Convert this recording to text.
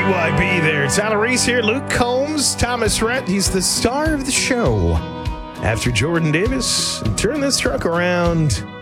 KYB there. Tyler Reese here. Luke Combs, Thomas Rhett. He's the star of the show. After Jordan Davis, turn this truck around.